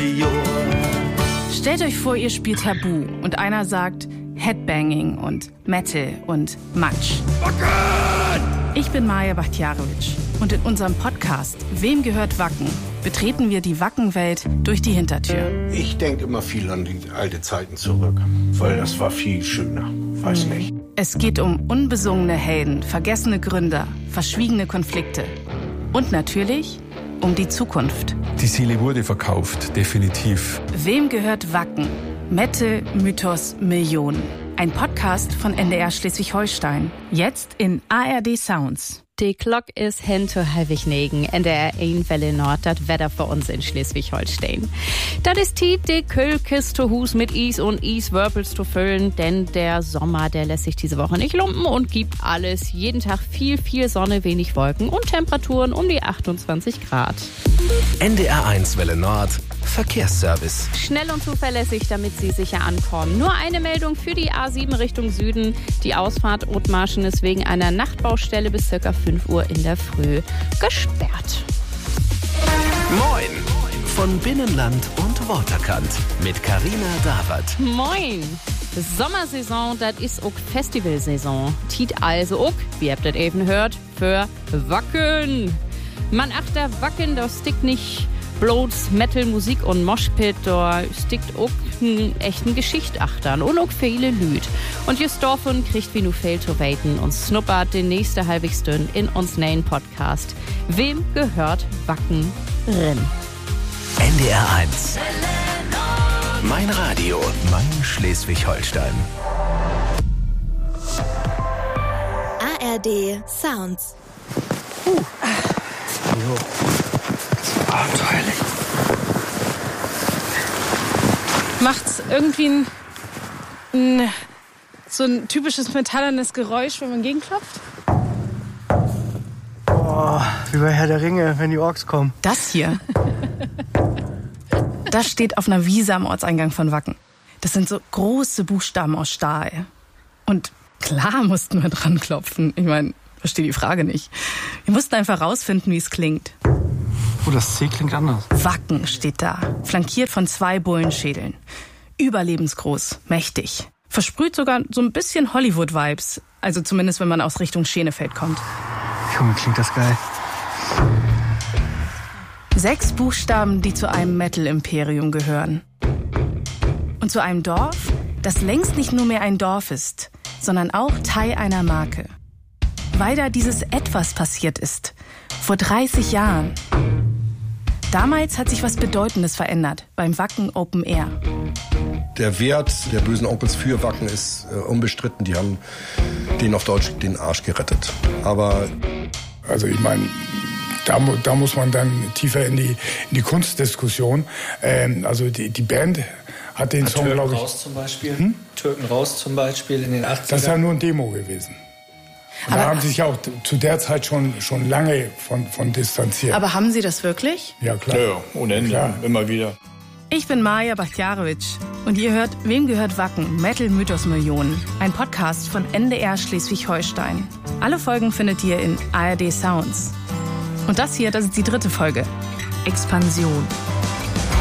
Million. Stellt euch vor, ihr spielt Tabu und einer sagt Headbanging und Metal und Matsch. Ich bin Maja Bachtjarewitsch und in unserem Podcast Wem gehört Wacken? Betreten wir die Wackenwelt durch die Hintertür. Ich denke immer viel an die alten Zeiten zurück, weil das war viel schöner. Weiß nicht. Es geht um unbesungene Helden, vergessene Gründer, verschwiegene Konflikte und natürlich um die Zukunft. Die Seele wurde verkauft, definitiv. Wem gehört Wacken? Metal, Mythos, Millionen. Ein Podcast von NDR Schleswig-Holstein. Jetzt in ARD Sounds. Die Glock ist hin zu Halbwignegen, NDR 1 Welle Nord, das Wetter für uns in Schleswig-Holstein. Das ist die Kühlkiste Hus mit Eis und Eiswürpels zu füllen, denn der Sommer, der lässt sich diese Woche nicht lumpen und gibt alles. Jeden Tag viel Sonne, wenig Wolken und Temperaturen um die 28 Grad. NDR 1 Welle Nord, Verkehrsservice. Schnell und zuverlässig, damit Sie sicher ankommen. Nur eine Meldung für die A7 Richtung Süden. Die Ausfahrt Othmarschen ist wegen einer Nachtbaustelle bis ca. 5 Uhr in der Früh gesperrt. Moin! Von Binnenland und Waterkant mit Carina Dawert. Moin! Sommersaison, das ist auch Festivalsaison. Tiet also auch, wie habt ihr eben gehört, für Wacken. Man achter Wacken, das stickt nicht bloß Metal, Musik und Moshpit, da stickt auch einen echten Geschichtachtern und auch viele Lüd. Und just davon kriegt wie nu viel zu weiten und snuppert den nächste Halbigstün in uns neuen Podcast. Wem gehört Wacken rin? NDR 1. Mein Radio, mein Schleswig-Holstein. ARD Sounds. Jo. Abenteuerlich. Macht's irgendwie so ein typisches metallernes Geräusch, wenn man gegenklopft? Boah, wie bei Herr der Ringe, wenn die Orks kommen. Das hier, das steht auf einer Wiese am Ortseingang von Wacken. Das sind so große Buchstaben aus Stahl. Und klar mussten wir dran klopfen. Ich meine, verstehe die Frage nicht. Wir mussten einfach rausfinden, wie es klingt. Oh, das C klingt anders. Wacken steht da, flankiert von 2 Bullenschädeln. Überlebensgroß, mächtig. Versprüht sogar so ein bisschen Hollywood-Vibes. Also zumindest, wenn man aus Richtung Schenefeld kommt. Junge, klingt das geil. 6 Buchstaben, die zu einem Metal-Imperium gehören. Und zu einem Dorf, das längst nicht nur mehr ein Dorf ist, sondern auch Teil einer Marke. Weil da dieses Etwas passiert ist. Vor 30 Jahren. Damals hat sich was Bedeutendes verändert beim Wacken Open Air. Der Wert der bösen Onkels für Wacken ist unbestritten. Die haben denen auf Deutsch den Arsch gerettet. Aber also ich meine, da muss man dann tiefer in die Kunstdiskussion. Also die Band hat den Song, glaube ich... Raus zum Beispiel. Türken raus zum Beispiel in den 80ern. Das ist ja nur ein Demo gewesen. Und da haben sie sich auch zu der Zeit schon lange von distanziert. Aber haben Sie das wirklich? Ja, klar. Ja, ohne Ende, klar. Immer wieder. Ich bin Maja Bachtjarewitsch und ihr hört Wem gehört Wacken? Metal, Mythos, Millionen. Ein Podcast von NDR Schleswig-Holstein. Alle Folgen findet ihr in ARD Sounds. Und das hier, das ist die 3. Folge. Expansion.